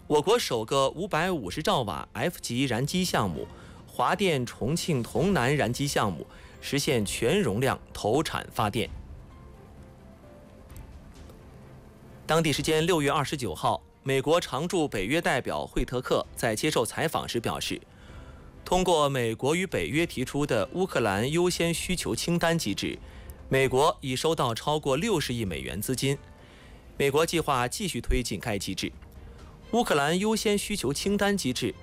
我国首个550兆瓦 F 级燃机项目华电重庆潼南燃机项目实现全容量投产发电。当地时间6月29号，美国常驻北约代表惠特克在接受采访时表示，通过美国与北约提出的乌克兰优先需求清单机制，美国已收到超过60亿美元资金。美国计划继续推进该机制。乌克兰优先需求清单机制